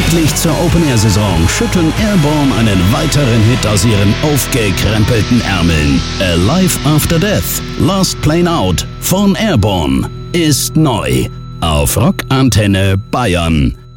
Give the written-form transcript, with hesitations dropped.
Pünktlich zur Open-Air-Saison schütten Airborne einen weiteren Hit aus ihren aufgekrempelten Ärmeln. Alive After Death, Last Plane Out von Airborne ist neu auf Rock Antenne Bayern.